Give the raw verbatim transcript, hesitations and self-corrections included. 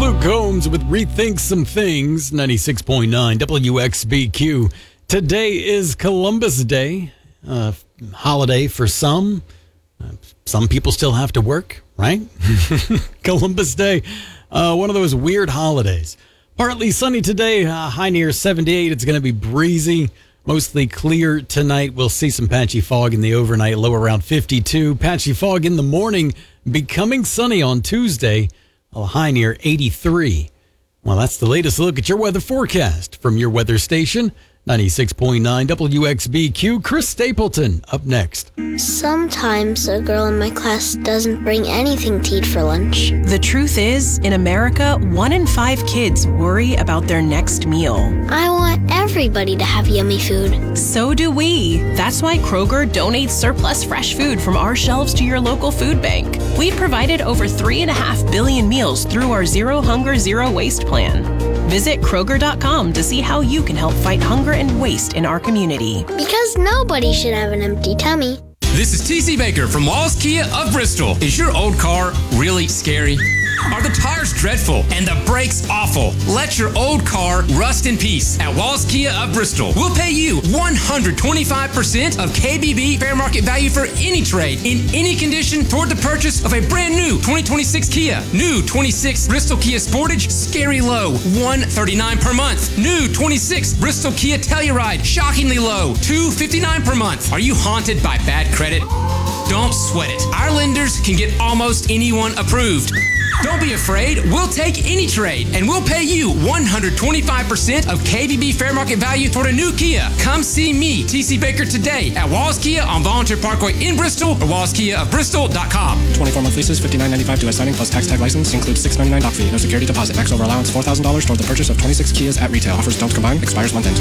Luke Combs with Rethink Some Things, ninety-six point nine W X B Q. Today is Columbus Day, uh, holiday for some. Uh, some people still have to work, right? Columbus Day, uh, one of those weird holidays. Partly sunny today, uh, high near seventy-eight. It's going to be breezy, mostly clear tonight. We'll see some patchy fog in the overnight, low around fifty-two. Patchy fog in the morning, becoming sunny on Tuesday, a high near eighty-three. Well, that's the latest look at your weather forecast from your weather station, ninety-six point nine W X B Q. Chris Stapleton up next. Sometimes a girl in my class doesn't bring anything to eat for lunch. The truth is, in America, one in five kids worry about their next meal. I want everybody to have yummy food. So do we. That's why Kroger donates surplus fresh food from our shelves to your local food bank. We've provided over three and a half billion meals through our Zero Hunger, Zero Waste plan. Visit Kroger dot com to see how you can help fight hunger and waste in our community. Because nobody should have an empty tummy. This is T C Baker from Walls Kia of Bristol. Is your old car really scary? Are the tires dreadful and the brakes awful? Let your old car rust in peace at Walls Kia of Bristol. We'll pay you one hundred twenty-five percent of K B B fair market value for any trade in any condition toward the purchase of a brand new twenty twenty-six Kia. New twenty-six Bristol Kia Sportage, scary low, one hundred thirty-nine dollars per month. New twenty-six Bristol Kia Telluride, shockingly low, two hundred fifty-nine dollars per month. Are you haunted by bad credit? Don't sweat it. Our lenders can get almost anyone approved. Don't be afraid. We'll take any trade, and we'll pay you one hundred twenty-five percent of K B B fair market value toward a new Kia. Come see me, T C Baker, today at Walls Kia on Volunteer Parkway in Bristol or walls kia of bristol dot com. twenty-four month leases, fifty-nine ninety-five due at signing plus tax tag license. Includes six ninety-nine doc fee. No security deposit. Max over allowance four thousand dollars toward the purchase of twenty-six Kias at retail. Offers don't combine. Expires month end.